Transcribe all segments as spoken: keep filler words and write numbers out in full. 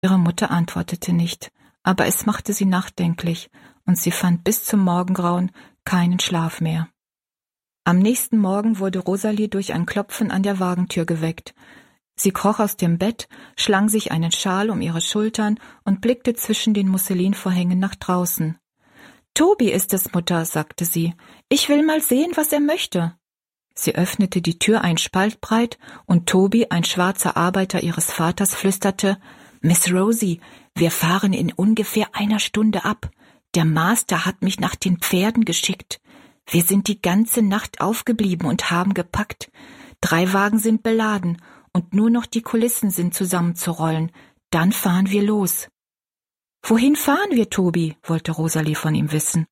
Ihre Mutter antwortete nicht, aber es machte sie nachdenklich, und sie fand bis zum Morgengrauen keinen Schlaf mehr. Am nächsten Morgen wurde Rosalie durch ein Klopfen an der Wagentür geweckt. Sie kroch aus dem Bett, schlang sich einen Schal um ihre Schultern und blickte zwischen den Musselinvorhängen nach draußen. »Tobi ist es, Mutter«, sagte sie. »Ich will mal sehen, was er möchte.« Sie öffnete die Tür ein Spalt breit, und Tobi, ein schwarzer Arbeiter ihres Vaters, flüsterte: »Miss Rosie, wir fahren in ungefähr einer Stunde ab. Der Master hat mich nach den Pferden geschickt. Wir sind die ganze Nacht aufgeblieben und haben gepackt. Drei Wagen sind beladen, und nur noch die Kulissen sind zusammenzurollen. Dann fahren wir los.« »Wohin fahren wir, Tobi?« wollte Rosalie von ihm wissen.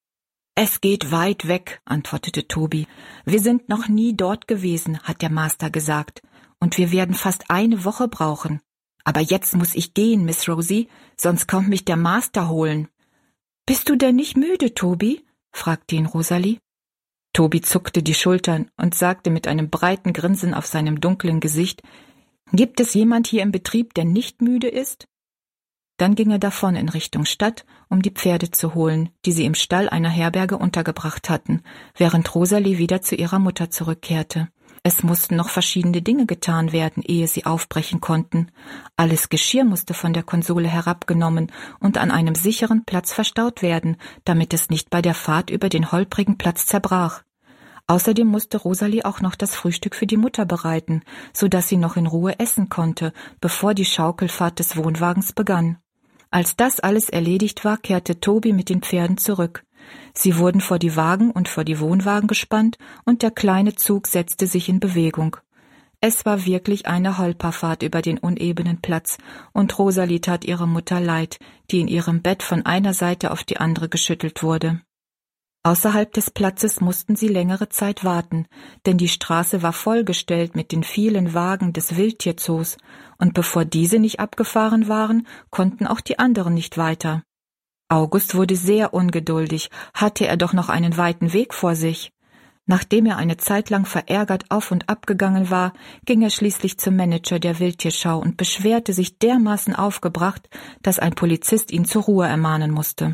»Es geht weit weg«, antwortete Tobi. »Wir sind noch nie dort gewesen«, hat der Master gesagt, »und wir werden fast eine Woche brauchen. Aber jetzt muss ich gehen, Miss Rosie, sonst kommt mich der Master holen.« »Bist du denn nicht müde, Tobi?« fragte ihn Rosalie. Tobi zuckte die Schultern und sagte mit einem breiten Grinsen auf seinem dunklen Gesicht: »Gibt es jemand hier im Betrieb, der nicht müde ist?« Dann ging er davon in Richtung Stadt, um die Pferde zu holen, die sie im Stall einer Herberge untergebracht hatten, während Rosalie wieder zu ihrer Mutter zurückkehrte. Es mussten noch verschiedene Dinge getan werden, ehe sie aufbrechen konnten. Alles Geschirr musste von der Konsole herabgenommen und an einem sicheren Platz verstaut werden, damit es nicht bei der Fahrt über den holprigen Platz zerbrach. Außerdem musste Rosalie auch noch das Frühstück für die Mutter bereiten, so dass sie noch in Ruhe essen konnte, bevor die Schaukelfahrt des Wohnwagens begann. Als das alles erledigt war, kehrte Tobi mit den Pferden zurück. Sie wurden vor die Wagen und vor die Wohnwagen gespannt, und der kleine Zug setzte sich in Bewegung. Es war wirklich eine Holperfahrt über den unebenen Platz, und Rosalie tat ihrer Mutter leid, die in ihrem Bett von einer Seite auf die andere geschüttelt wurde. Außerhalb des Platzes mussten sie längere Zeit warten, denn die Straße war vollgestellt mit den vielen Wagen des Wildtierzoos, und bevor diese nicht abgefahren waren, konnten auch die anderen nicht weiter. August wurde sehr ungeduldig, hatte er doch noch einen weiten Weg vor sich. Nachdem er eine Zeit lang verärgert auf und ab gegangen war, ging er schließlich zum Manager der Wildtierschau und beschwerte sich dermaßen aufgebracht, dass ein Polizist ihn zur Ruhe ermahnen musste.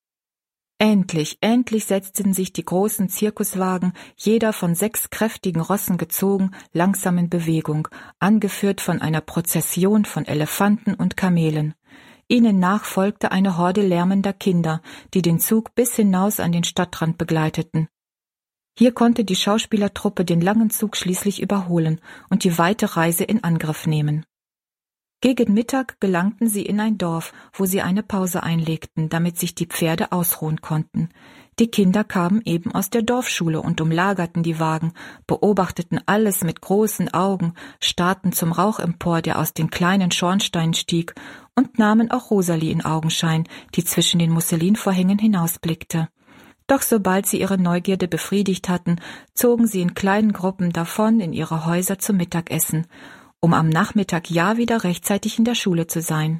Endlich, endlich setzten sich die großen Zirkuswagen, jeder von sechs kräftigen Rossen gezogen, langsam in Bewegung, angeführt von einer Prozession von Elefanten und Kamelen. Ihnen nach folgte eine Horde lärmender Kinder, die den Zug bis hinaus an den Stadtrand begleiteten. Hier konnte die Schauspielertruppe den langen Zug schließlich überholen und die weite Reise in Angriff nehmen. Gegen Mittag gelangten sie in ein Dorf, wo sie eine Pause einlegten, damit sich die Pferde ausruhen konnten. Die Kinder kamen eben aus der Dorfschule und umlagerten die Wagen, beobachteten alles mit großen Augen, starrten zum Rauch empor, der aus den kleinen Schornsteinen stieg, und nahmen auch Rosalie in Augenschein, die zwischen den Musselinvorhängen hinausblickte. Doch sobald sie ihre Neugierde befriedigt hatten, zogen sie in kleinen Gruppen davon in ihre Häuser zum Mittagessen, um am Nachmittag ja wieder rechtzeitig in der Schule zu sein.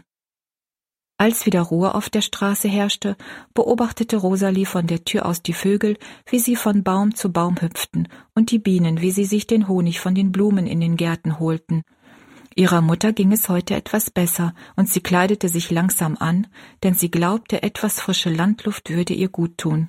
Als wieder Ruhe auf der Straße herrschte, beobachtete Rosalie von der Tür aus die Vögel, wie sie von Baum zu Baum hüpften, und die Bienen, wie sie sich den Honig von den Blumen in den Gärten holten. Ihrer Mutter ging es heute etwas besser, und sie kleidete sich langsam an, denn sie glaubte, etwas frische Landluft würde ihr gut tun.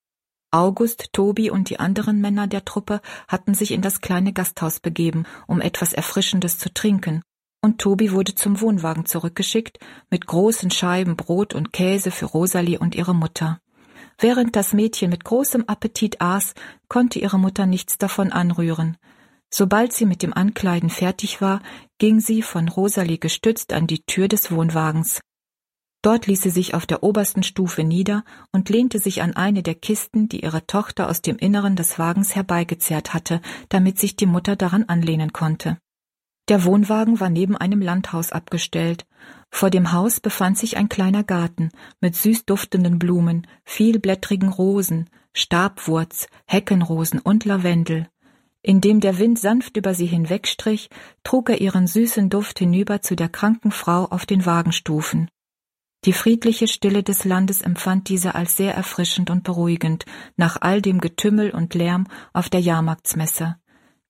August, Tobi und die anderen Männer der Truppe hatten sich in das kleine Gasthaus begeben, um etwas Erfrischendes zu trinken, und Tobi wurde zum Wohnwagen zurückgeschickt mit großen Scheiben Brot und Käse für Rosalie und ihre Mutter. Während das Mädchen mit großem Appetit aß, konnte ihre Mutter nichts davon anrühren. Sobald sie mit dem Ankleiden fertig war, ging sie, von Rosalie gestützt, an die Tür des Wohnwagens. Dort ließ sie sich auf der obersten Stufe nieder und lehnte sich an eine der Kisten, die ihre Tochter aus dem Inneren des Wagens herbeigezerrt hatte, damit sich die Mutter daran anlehnen konnte. Der Wohnwagen war neben einem Landhaus abgestellt. Vor dem Haus befand sich ein kleiner Garten mit süß duftenden Blumen, vielblättrigen Rosen, Stabwurz, Heckenrosen und Lavendel. Indem der Wind sanft über sie hinwegstrich, trug er ihren süßen Duft hinüber zu der kranken Frau auf den Wagenstufen. Die friedliche Stille des Landes empfand diese als sehr erfrischend und beruhigend, nach all dem Getümmel und Lärm auf der Jahrmarktsmesse.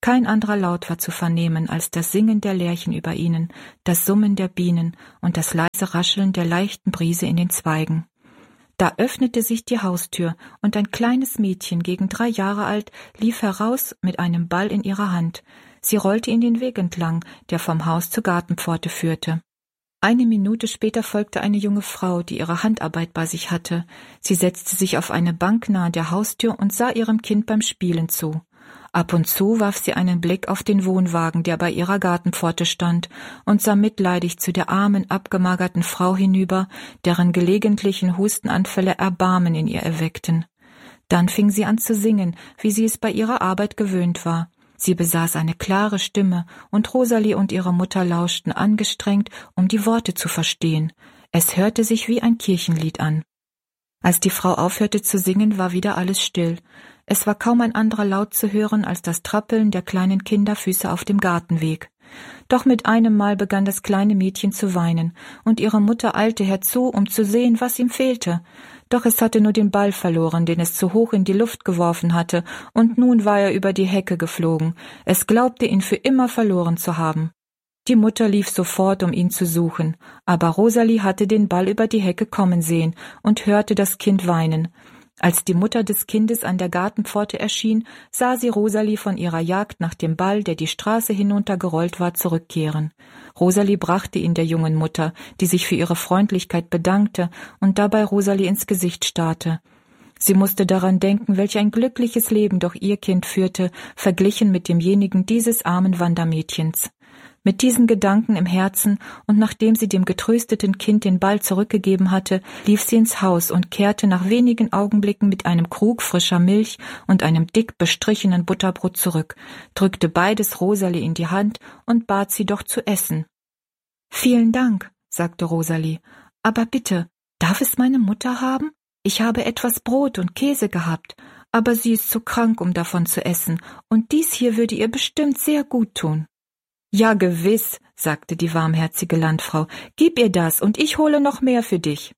Kein anderer Laut war zu vernehmen als das Singen der Lerchen über ihnen, das Summen der Bienen und das leise Rascheln der leichten Brise in den Zweigen. Da öffnete sich die Haustür, und ein kleines Mädchen, gegen drei Jahre alt, lief heraus mit einem Ball in ihrer Hand. Sie rollte ihn den Weg entlang, der vom Haus zur Gartenpforte führte. Eine Minute später folgte eine junge Frau, die ihre Handarbeit bei sich hatte. Sie setzte sich auf eine Bank nahe der Haustür und sah ihrem Kind beim Spielen zu. Ab und zu warf sie einen Blick auf den Wohnwagen, der bei ihrer Gartenpforte stand, und sah mitleidig zu der armen, abgemagerten Frau hinüber, deren gelegentlichen Hustenanfälle Erbarmen in ihr erweckten. Dann fing sie an zu singen, wie sie es bei ihrer Arbeit gewöhnt war. Sie besaß eine klare Stimme, und Rosalie und ihre Mutter lauschten angestrengt, um die Worte zu verstehen. Es hörte sich wie ein Kirchenlied an. Als die Frau aufhörte zu singen, war wieder alles still. Es war kaum ein anderer Laut zu hören als das Trappeln der kleinen Kinderfüße auf dem Gartenweg. Doch mit einem Mal begann das kleine Mädchen zu weinen, und ihre Mutter eilte herzu, um zu sehen, was ihm fehlte. Doch es hatte nur den Ball verloren, den es zu hoch in die Luft geworfen hatte, und nun war er über die Hecke geflogen. Es glaubte, ihn für immer verloren zu haben. Die Mutter lief sofort, um ihn zu suchen, aber Rosalie hatte den Ball über die Hecke kommen sehen und hörte das Kind weinen. Als die Mutter des Kindes an der Gartenpforte erschien, sah sie Rosalie von ihrer Jagd nach dem Ball, der die Straße hinuntergerollt war, zurückkehren. Rosalie brachte ihn der jungen Mutter, die sich für ihre Freundlichkeit bedankte und dabei Rosalie ins Gesicht starrte. Sie musste daran denken, welch ein glückliches Leben doch ihr Kind führte, verglichen mit demjenigen dieses armen Wandermädchens. Mit diesen Gedanken im Herzen und nachdem sie dem getrösteten Kind den Ball zurückgegeben hatte, lief sie ins Haus und kehrte nach wenigen Augenblicken mit einem Krug frischer Milch und einem dick bestrichenen Butterbrot zurück, drückte beides Rosalie in die Hand und bat sie doch zu essen. »Vielen Dank«, sagte Rosalie, »aber bitte, darf es meine Mutter haben? Ich habe etwas Brot und Käse gehabt, aber sie ist zu krank, um davon zu essen, und dies hier würde ihr bestimmt sehr gut tun.« »Ja, gewiss«, sagte die warmherzige Landfrau, »gib ihr das, und ich hole noch mehr für dich.«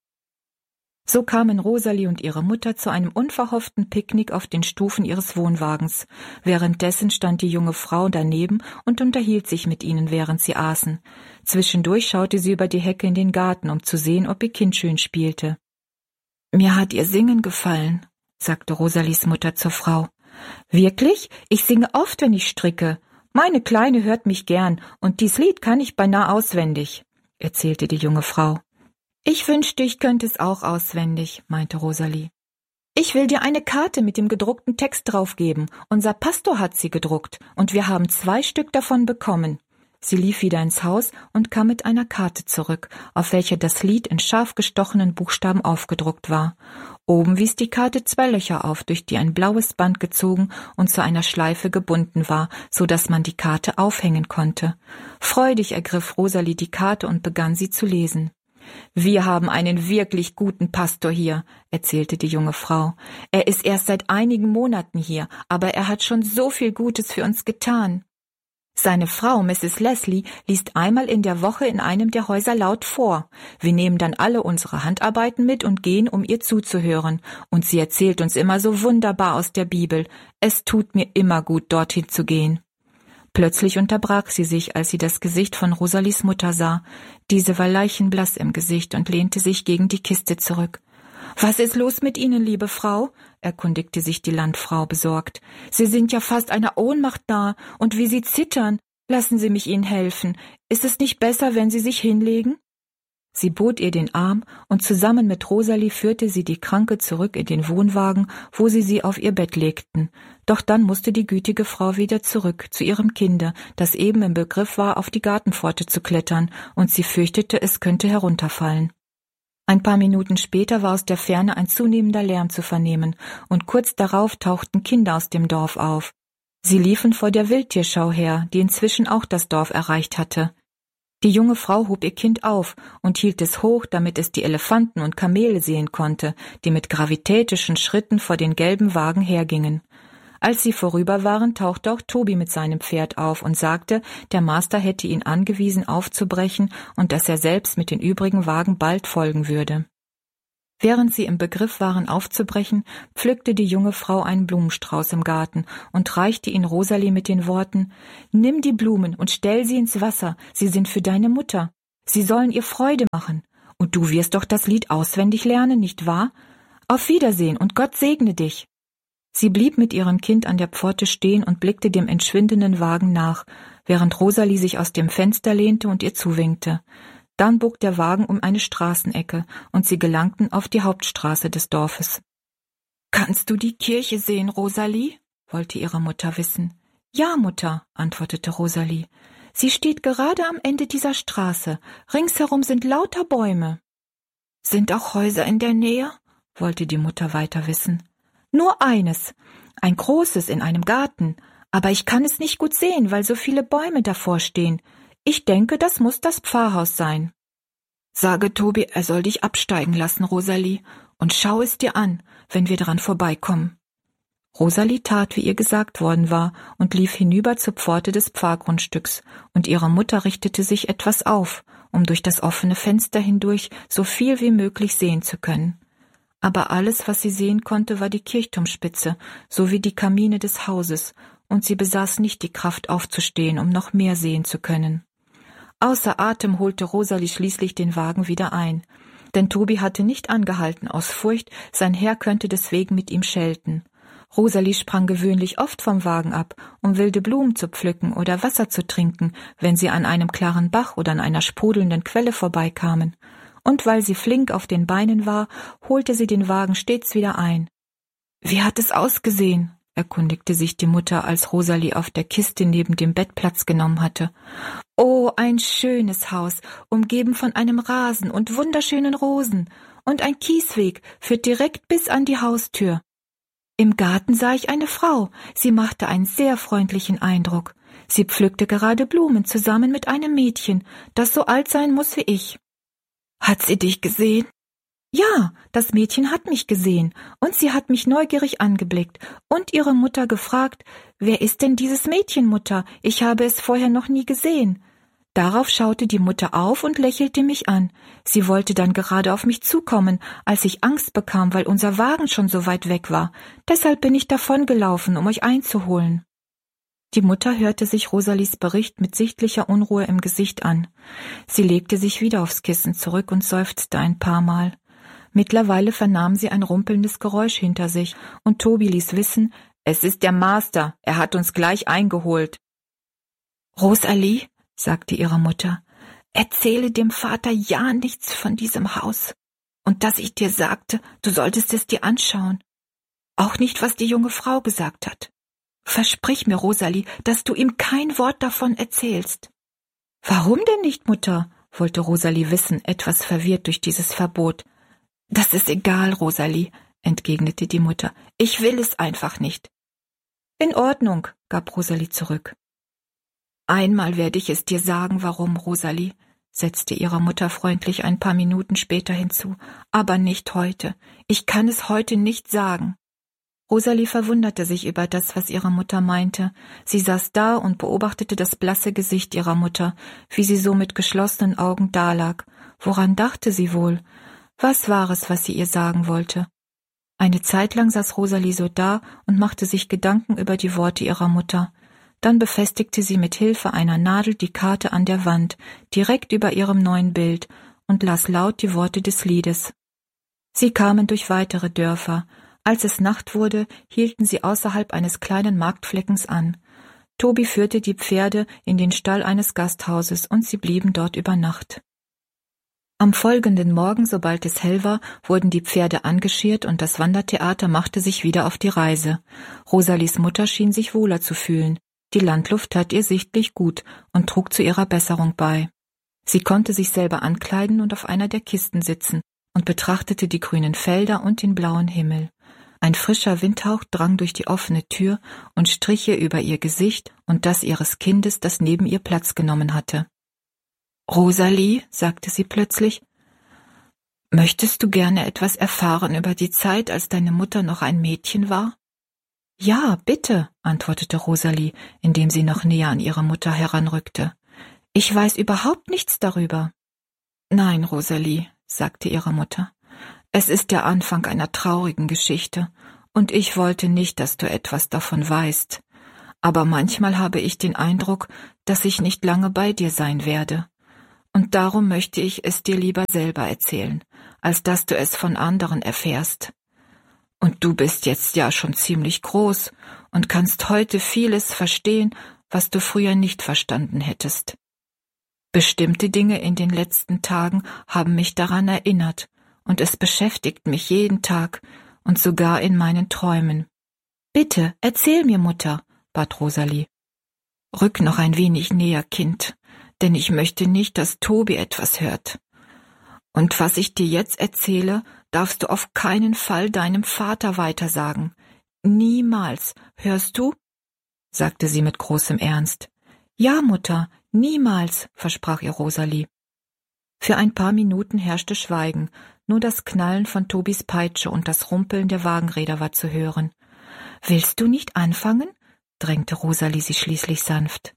So kamen Rosalie und ihre Mutter zu einem unverhofften Picknick auf den Stufen ihres Wohnwagens. Währenddessen stand die junge Frau daneben und unterhielt sich mit ihnen, während sie aßen. Zwischendurch schaute sie über die Hecke in den Garten, um zu sehen, ob ihr Kind schön spielte. »Mir hat ihr Singen gefallen«, sagte Rosalies Mutter zur Frau. »Wirklich? Ich singe oft, wenn ich stricke. Meine Kleine hört mich gern, und dies Lied kann ich beinahe auswendig«, erzählte die junge Frau. »Ich wünschte, ich könnte es auch auswendig«, meinte Rosalie. »Ich will dir eine Karte mit dem gedruckten Text draufgeben. Unser Pastor hat sie gedruckt, und wir haben zwei Stück davon bekommen.« Sie lief wieder ins Haus und kam mit einer Karte zurück, auf welcher das Lied in scharf gestochenen Buchstaben aufgedruckt war. Oben wies die Karte zwei Löcher auf, durch die ein blaues Band gezogen und zu einer Schleife gebunden war, so dass man die Karte aufhängen konnte. Freudig ergriff Rosalie die Karte und begann sie zu lesen. »Wir haben einen wirklich guten Pastor hier«, erzählte die junge Frau. »Er ist erst seit einigen Monaten hier, aber er hat schon so viel Gutes für uns getan. Seine Frau, Misses Leslie, liest einmal in der Woche in einem der Häuser laut vor. Wir nehmen dann alle unsere Handarbeiten mit und gehen, um ihr zuzuhören. Und sie erzählt uns immer so wunderbar aus der Bibel. Es tut mir immer gut, dorthin zu gehen.« Plötzlich unterbrach sie sich, als sie das Gesicht von Rosalies Mutter sah. Diese war leichenblass im Gesicht und lehnte sich gegen die Kiste zurück. »Was ist los mit Ihnen, liebe Frau?« erkundigte sich die Landfrau besorgt. »Sie sind ja fast einer Ohnmacht nahe, und wie Sie zittern. Lassen Sie mich Ihnen helfen. Ist es nicht besser, wenn Sie sich hinlegen?« Sie bot ihr den Arm, und zusammen mit Rosalie führte sie die Kranke zurück in den Wohnwagen, wo sie sie auf ihr Bett legten. Doch dann musste die gütige Frau wieder zurück zu ihrem Kinde, das eben im Begriff war, auf die Gartenpforte zu klettern, und sie fürchtete, es könnte herunterfallen. Ein paar Minuten später war aus der Ferne ein zunehmender Lärm zu vernehmen, und kurz darauf tauchten Kinder aus dem Dorf auf. Sie liefen vor der Wildtierschau her, die inzwischen auch das Dorf erreicht hatte. Die junge Frau hob ihr Kind auf und hielt es hoch, damit es die Elefanten und Kamele sehen konnte, die mit gravitätischen Schritten vor den gelben Wagen hergingen. Als sie vorüber waren, tauchte auch Tobi mit seinem Pferd auf und sagte, der Master hätte ihn angewiesen, aufzubrechen und dass er selbst mit den übrigen Wagen bald folgen würde. Während sie im Begriff waren aufzubrechen, pflückte die junge Frau einen Blumenstrauß im Garten und reichte ihn Rosalie mit den Worten: »Nimm die Blumen und stell sie ins Wasser, sie sind für deine Mutter. Sie sollen ihr Freude machen. Und du wirst doch das Lied auswendig lernen, nicht wahr? Auf Wiedersehen und Gott segne dich.« Sie blieb mit ihrem Kind an der Pforte stehen und blickte dem entschwindenden Wagen nach, während Rosalie sich aus dem Fenster lehnte und ihr zuwinkte. Dann bog der Wagen um eine Straßenecke, und sie gelangten auf die Hauptstraße des Dorfes. »Kannst du die Kirche sehen, Rosalie?« wollte ihre Mutter wissen. »Ja, Mutter«, antwortete Rosalie. »Sie steht gerade am Ende dieser Straße. Ringsherum sind lauter Bäume.« »Sind auch Häuser in der Nähe?« wollte die Mutter weiter wissen. »Nur eines, ein großes in einem Garten, aber ich kann es nicht gut sehen, weil so viele Bäume davor stehen. Ich denke, das muss das Pfarrhaus sein.« »Sage Tobi, er soll dich absteigen lassen, Rosalie, und schau es dir an, wenn wir daran vorbeikommen.« Rosalie tat, wie ihr gesagt worden war, und lief hinüber zur Pforte des Pfarrgrundstücks, und ihre Mutter richtete sich etwas auf, um durch das offene Fenster hindurch so viel wie möglich sehen zu können. Aber alles, was sie sehen konnte, war die Kirchturmspitze sowie die Kamine des Hauses, und sie besaß nicht die Kraft aufzustehen, um noch mehr sehen zu können. Außer Atem holte Rosalie schließlich den Wagen wieder ein, denn Tobi hatte nicht angehalten aus Furcht, sein Herr könnte deswegen mit ihm schelten. Rosalie sprang gewöhnlich oft vom Wagen ab, um wilde Blumen zu pflücken oder Wasser zu trinken, wenn sie an einem klaren Bach oder an einer sprudelnden Quelle vorbeikamen. Und weil sie flink auf den Beinen war, holte sie den Wagen stets wieder ein. »Wie hat es ausgesehen?« erkundigte sich die Mutter, als Rosalie auf der Kiste neben dem Bett Platz genommen hatte. »Oh, ein schönes Haus, umgeben von einem Rasen und wunderschönen Rosen, und ein Kiesweg führt direkt bis an die Haustür. Im Garten sah ich eine Frau, sie machte einen sehr freundlichen Eindruck. Sie pflückte gerade Blumen zusammen mit einem Mädchen, das so alt sein muss wie ich.« »Hat sie dich gesehen?« »Ja, das Mädchen hat mich gesehen, und sie hat mich neugierig angeblickt und ihre Mutter gefragt, »Wer ist denn dieses Mädchen, Mutter? Ich habe es vorher noch nie gesehen.« Darauf schaute die Mutter auf und lächelte mich an. Sie wollte dann gerade auf mich zukommen, als ich Angst bekam, weil unser Wagen schon so weit weg war. Deshalb bin ich davongelaufen, um euch einzuholen.« Die Mutter hörte sich Rosalies Bericht mit sichtlicher Unruhe im Gesicht an. Sie legte sich wieder aufs Kissen zurück und seufzte ein paar Mal. Mittlerweile vernahm sie ein rumpelndes Geräusch hinter sich, und Tobi ließ wissen, »Es ist der Master, er hat uns gleich eingeholt.« »Rosalie«, sagte ihre Mutter, »erzähle dem Vater ja nichts von diesem Haus. Und dass ich dir sagte, du solltest es dir anschauen. Auch nicht, was die junge Frau gesagt hat. Versprich mir, Rosalie, dass du ihm kein Wort davon erzählst.« »Warum denn nicht, Mutter?« wollte Rosalie wissen, etwas verwirrt durch dieses Verbot. »Das ist egal, Rosalie«, entgegnete die Mutter. »Ich will es einfach nicht.« »In Ordnung«, gab Rosalie zurück. »Einmal werde ich es dir sagen, warum, Rosalie«, setzte ihre Mutter freundlich ein paar Minuten später hinzu, »aber nicht heute. Ich kann es heute nicht sagen.« Rosalie verwunderte sich über das, was ihre Mutter meinte. Sie saß da und beobachtete das blasse Gesicht ihrer Mutter, wie sie so mit geschlossenen Augen dalag. Woran dachte sie wohl? Was war es, was sie ihr sagen wollte? Eine Zeit lang saß Rosalie so da und machte sich Gedanken über die Worte ihrer Mutter. Dann befestigte sie mit Hilfe einer Nadel die Karte an der Wand, direkt über ihrem neuen Bild, und las laut die Worte des Liedes. Sie kamen durch weitere Dörfer. Als es Nacht wurde, hielten sie außerhalb eines kleinen Marktfleckens an. Tobi führte die Pferde in den Stall eines Gasthauses, und sie blieben dort über Nacht. Am folgenden Morgen, sobald es hell war, wurden die Pferde angeschirrt und das Wandertheater machte sich wieder auf die Reise. Rosalies Mutter schien sich wohler zu fühlen. Die Landluft tat ihr sichtlich gut und trug zu ihrer Besserung bei. Sie konnte sich selber ankleiden und auf einer der Kisten sitzen und betrachtete die grünen Felder und den blauen Himmel. Ein frischer Windhauch drang durch die offene Tür und strich ihr über ihr Gesicht und das ihres Kindes, das neben ihr Platz genommen hatte. »Rosalie«, sagte sie plötzlich, »möchtest du gerne etwas erfahren über die Zeit, als deine Mutter noch ein Mädchen war?« »Ja, bitte«, antwortete Rosalie, indem sie noch näher an ihre Mutter heranrückte. »Ich weiß überhaupt nichts darüber.« »Nein, Rosalie«, sagte ihre Mutter, Es ist der Anfang einer traurigen Geschichte, und ich wollte nicht, dass du etwas davon weißt. Aber manchmal habe ich den Eindruck, dass ich nicht lange bei dir sein werde. Und darum möchte ich es dir lieber selber erzählen, als dass du es von anderen erfährst. Und du bist jetzt ja schon ziemlich groß und kannst heute vieles verstehen, was du früher nicht verstanden hättest. Bestimmte Dinge in den letzten Tagen haben mich daran erinnert, und es beschäftigt mich jeden Tag und sogar in meinen Träumen. »Bitte, erzähl mir, Mutter«, bat Rosalie. »Rück noch ein wenig näher, Kind, denn ich möchte nicht, dass Tobi etwas hört. Und was ich dir jetzt erzähle, darfst du auf keinen Fall deinem Vater weitersagen. Niemals, hörst du?« sagte sie mit großem Ernst. »Ja, Mutter, niemals«, versprach ihr Rosalie. Für ein paar Minuten herrschte Schweigen, nur das Knallen von Tobis Peitsche und das Rumpeln der Wagenräder war zu hören. »Willst du nicht anfangen?« drängte Rosalie sie schließlich sanft.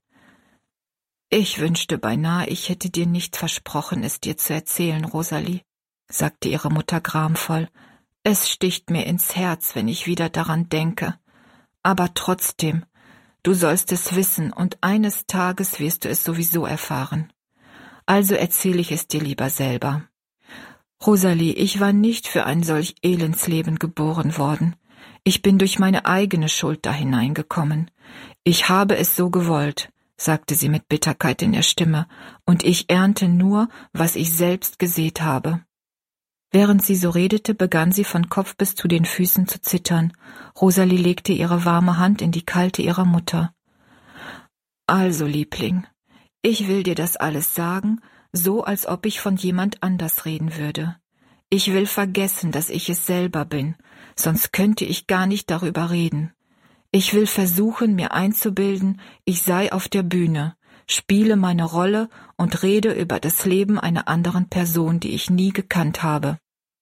»Ich wünschte beinahe, ich hätte dir nicht versprochen, es dir zu erzählen, Rosalie«, sagte ihre Mutter gramvoll. »Es sticht mir ins Herz, wenn ich wieder daran denke. Aber trotzdem, du sollst es wissen, und eines Tages wirst du es sowieso erfahren. Also erzähle ich es dir lieber selber. Rosalie, ich war nicht für ein solch Elendsleben geboren worden. Ich bin durch meine eigene Schuld da hineingekommen. Ich habe es so gewollt«, sagte sie mit Bitterkeit in der Stimme, »und ich ernte nur, was ich selbst gesät habe.« Während sie so redete, begann sie von Kopf bis zu den Füßen zu zittern. Rosalie legte ihre warme Hand in die kalte ihrer Mutter. »Also, Liebling, ich will dir das alles sagen, so als ob ich von jemand anders reden würde. Ich will vergessen, dass ich es selber bin, sonst könnte ich gar nicht darüber reden. Ich will versuchen, mir einzubilden, ich sei auf der Bühne, spiele meine Rolle und rede über das Leben einer anderen Person, die ich nie gekannt habe.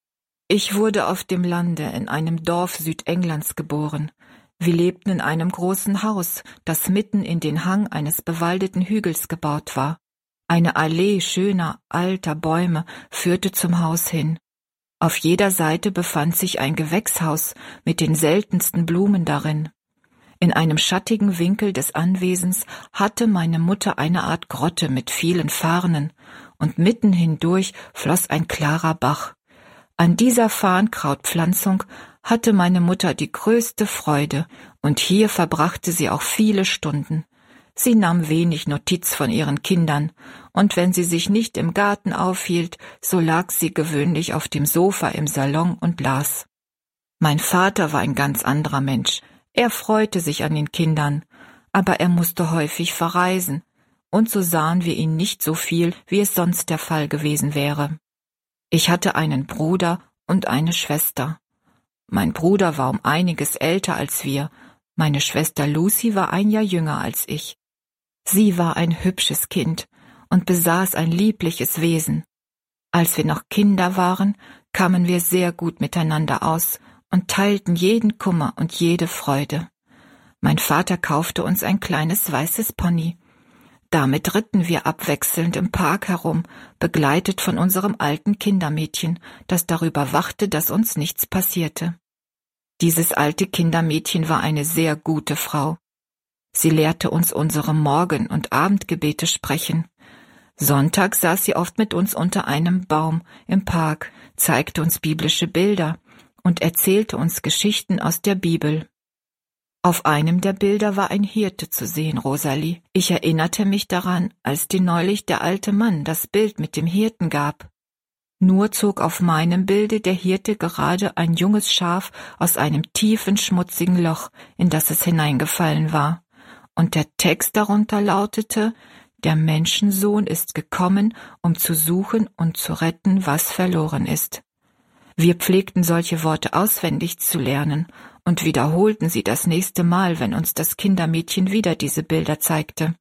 Ich wurde auf dem Lande in einem Dorf Südenglands geboren. Wir lebten in einem großen Haus, das mitten in den Hang eines bewaldeten Hügels gebaut war. Eine Allee schöner, alter Bäume führte zum Haus hin. Auf jeder Seite befand sich ein Gewächshaus mit den seltensten Blumen darin. In einem schattigen Winkel des Anwesens hatte meine Mutter eine Art Grotte mit vielen Farnen, und mitten hindurch floss ein klarer Bach. An dieser Farnkrautpflanzung hatte meine Mutter die größte Freude, und hier verbrachte sie auch viele Stunden. Sie nahm wenig Notiz von ihren Kindern, und wenn sie sich nicht im Garten aufhielt, so lag sie gewöhnlich auf dem Sofa im Salon und las. Mein Vater war ein ganz anderer Mensch. Er freute sich an den Kindern, aber er musste häufig verreisen, und so sahen wir ihn nicht so viel, wie es sonst der Fall gewesen wäre. Ich hatte einen Bruder und eine Schwester. Mein Bruder war um einiges älter als wir, meine Schwester Lucy war ein Jahr jünger als ich. Sie war ein hübsches Kind und besaß ein liebliches Wesen. Als wir noch Kinder waren, kamen wir sehr gut miteinander aus und teilten jeden Kummer und jede Freude. Mein Vater kaufte uns ein kleines weißes Pony. Damit ritten wir abwechselnd im Park herum, begleitet von unserem alten Kindermädchen, das darüber wachte, dass uns nichts passierte. Dieses alte Kindermädchen war eine sehr gute Frau. Sie lehrte uns unsere Morgen- und Abendgebete sprechen. Sonntag saß sie oft mit uns unter einem Baum im Park, zeigte uns biblische Bilder und erzählte uns Geschichten aus der Bibel. Auf einem der Bilder war ein Hirte zu sehen, Rosalie. Ich erinnerte mich daran, als dir neulich der alte Mann das Bild mit dem Hirten gab. Nur zog auf meinem Bilde der Hirte gerade ein junges Schaf aus einem tiefen, schmutzigen Loch, in das es hineingefallen war. Und der Text darunter lautete: Der Menschensohn ist gekommen, um zu suchen und zu retten, was verloren ist. Wir pflegten solche Worte auswendig zu lernen und wiederholten sie das nächste Mal, wenn uns das Kindermädchen wieder diese Bilder zeigte.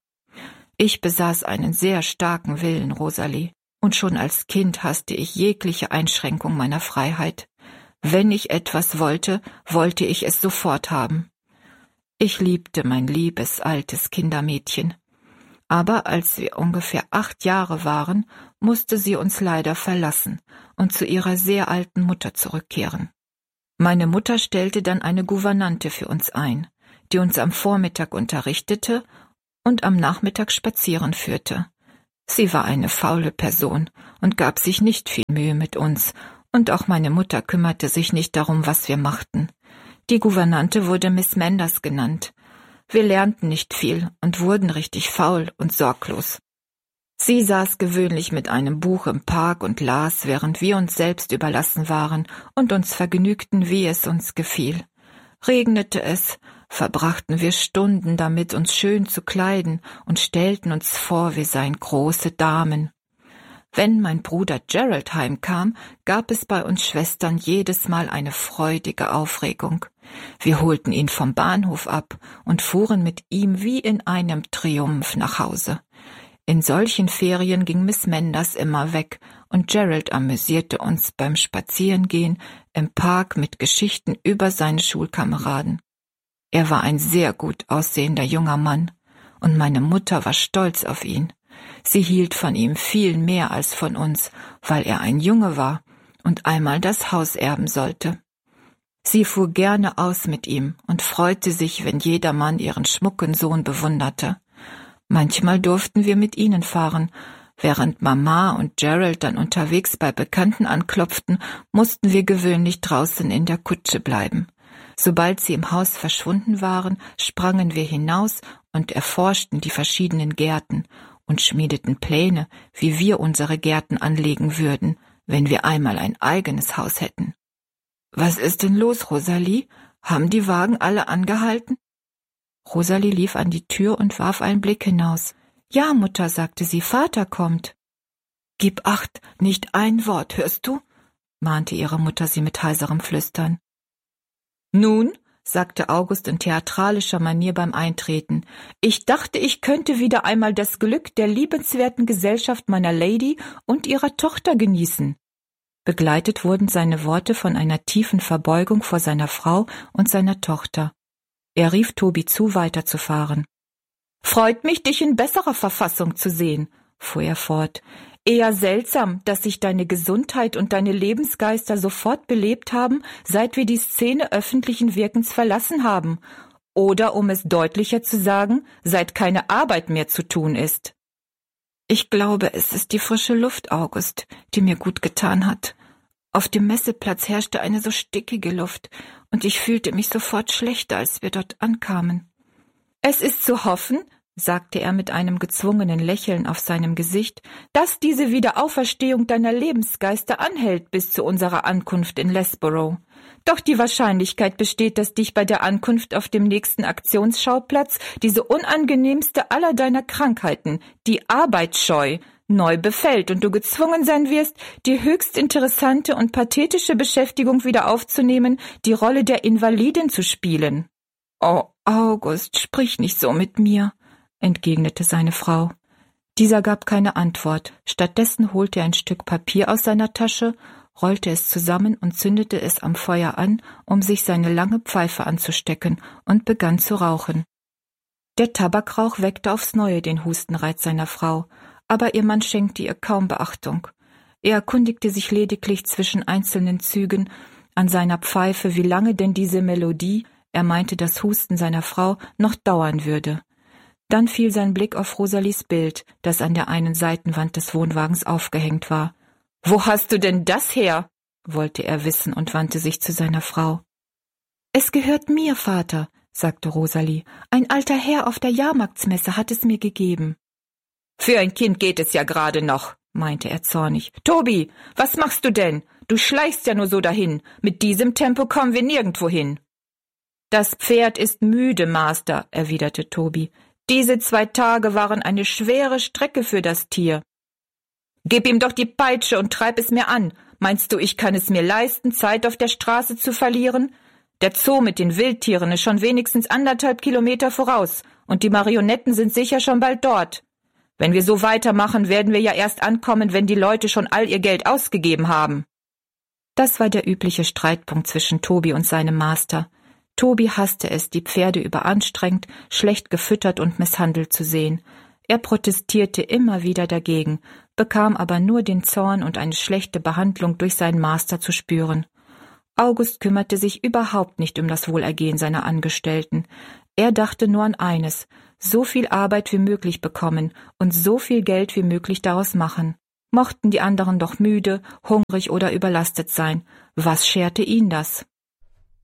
Ich besaß einen sehr starken Willen, Rosalie, und schon als Kind hasste ich jegliche Einschränkung meiner Freiheit. Wenn ich etwas wollte, wollte ich es sofort haben. Ich liebte mein liebes, altes Kindermädchen. Aber als wir ungefähr acht Jahre waren, musste sie uns leider verlassen, und zu ihrer sehr alten Mutter zurückkehren. Meine Mutter stellte dann eine Gouvernante für uns ein, die uns am Vormittag unterrichtete und am Nachmittag spazieren führte. Sie war eine faule Person und gab sich nicht viel Mühe mit uns, und auch meine Mutter kümmerte sich nicht darum, was wir machten. Die Gouvernante wurde Miss Manders genannt. Wir lernten nicht viel und wurden richtig faul und sorglos. Sie saß gewöhnlich mit einem Buch im Park und las, während wir uns selbst überlassen waren und uns vergnügten, wie es uns gefiel. Regnete es, verbrachten wir Stunden damit, uns schön zu kleiden und stellten uns vor, wir seien große Damen. Wenn mein Bruder Gerald heimkam, gab es bei uns Schwestern jedes Mal eine freudige Aufregung. Wir holten ihn vom Bahnhof ab und fuhren mit ihm wie in einem Triumph nach Hause. In solchen Ferien ging Miss Manders immer weg, und Gerald amüsierte uns beim Spazierengehen im Park mit Geschichten über seine Schulkameraden. Er war ein sehr gut aussehender junger Mann, und meine Mutter war stolz auf ihn. Sie hielt von ihm viel mehr als von uns, weil er ein Junge war und einmal das Haus erben sollte. Sie fuhr gerne aus mit ihm und freute sich, wenn jedermann ihren schmucken Sohn bewunderte. Manchmal durften wir mit ihnen fahren. Während Mama und Gerald dann unterwegs bei Bekannten anklopften, mussten wir gewöhnlich draußen in der Kutsche bleiben. Sobald sie im Haus verschwunden waren, sprangen wir hinaus und erforschten die verschiedenen Gärten und schmiedeten Pläne, wie wir unsere Gärten anlegen würden, wenn wir einmal ein eigenes Haus hätten. »Was ist denn los, Rosalie? Haben die Wagen alle angehalten?« Rosalie lief an die Tür und warf einen Blick hinaus. »Ja, Mutter«, sagte sie, »Vater kommt.« »Gib acht, nicht ein Wort, hörst du?« mahnte ihre Mutter sie mit heiserem Flüstern. »Nun«, sagte August in theatralischer Manier beim Eintreten, »ich dachte, ich könnte wieder einmal das Glück der liebenswerten Gesellschaft meiner Lady und ihrer Tochter genießen.« Begleitet wurden seine Worte von einer tiefen Verbeugung vor seiner Frau und seiner Tochter. Er rief Toby zu, weiterzufahren. »Freut mich, dich in besserer Verfassung zu sehen«, fuhr er fort. »Eher seltsam, dass sich deine Gesundheit und deine Lebensgeister sofort belebt haben, seit wir die Szene öffentlichen Wirkens verlassen haben. Oder, um es deutlicher zu sagen, seit keine Arbeit mehr zu tun ist.« »Ich glaube, es ist die frische Luft, August, die mir gut getan hat. Auf dem Messeplatz herrschte eine so stickige Luft, und ich fühlte mich sofort schlechter, als wir dort ankamen.« »Es ist zu hoffen«, sagte er mit einem gezwungenen Lächeln auf seinem Gesicht, »dass diese Wiederauferstehung deiner Lebensgeister anhält bis zu unserer Ankunft in Lesborough. Doch die Wahrscheinlichkeit besteht, dass dich bei der Ankunft auf dem nächsten Aktionsschauplatz diese unangenehmste aller deiner Krankheiten, die Arbeitsscheu, neu befällt und du gezwungen sein wirst, die höchst interessante und pathetische Beschäftigung wieder aufzunehmen, die Rolle der Invalidin zu spielen.« »Oh, August, sprich nicht so mit mir«, entgegnete seine Frau. Dieser gab keine Antwort. Stattdessen holte er ein Stück Papier aus seiner Tasche, rollte es zusammen und zündete es am Feuer an, um sich seine lange Pfeife anzustecken, und begann zu rauchen. Der Tabakrauch weckte aufs Neue den Hustenreiz seiner Frau, aber ihr Mann schenkte ihr kaum Beachtung. Er erkundigte sich lediglich zwischen einzelnen Zügen an seiner Pfeife, wie lange denn diese Melodie, er meinte das Husten seiner Frau, noch dauern würde. Dann fiel sein Blick auf Rosalies Bild, das an der einen Seitenwand des Wohnwagens aufgehängt war. »Wo hast du denn das her?« wollte er wissen und wandte sich zu seiner Frau. »Es gehört mir, Vater«, sagte Rosalie. »Ein alter Herr auf der Jahrmarktsmesse hat es mir gegeben.« »Für ein Kind geht es ja gerade noch«, meinte er zornig. »Toby, was machst du denn? Du schleichst ja nur so dahin. Mit diesem Tempo kommen wir nirgendwo hin.« »Das Pferd ist müde, Master«, erwiderte Toby. »Diese zwei Tage waren eine schwere Strecke für das Tier.« »Gib ihm doch die Peitsche und treib es mir an. Meinst du, ich kann es mir leisten, Zeit auf der Straße zu verlieren? Der Zoo mit den Wildtieren ist schon wenigstens anderthalb Kilometer voraus, und die Marionetten sind sicher schon bald dort. Wenn wir so weitermachen, werden wir ja erst ankommen, wenn die Leute schon all ihr Geld ausgegeben haben.« Das war der übliche Streitpunkt zwischen Toby und seinem Master. Toby hasste es, die Pferde überanstrengt, schlecht gefüttert und misshandelt zu sehen. Er protestierte immer wieder dagegen, bekam aber nur den Zorn und eine schlechte Behandlung durch seinen Master zu spüren. August kümmerte sich überhaupt nicht um das Wohlergehen seiner Angestellten. Er dachte nur an eines: so viel Arbeit wie möglich bekommen und so viel Geld wie möglich daraus machen. Mochten die anderen doch müde, hungrig oder überlastet sein, was scherte ihn das?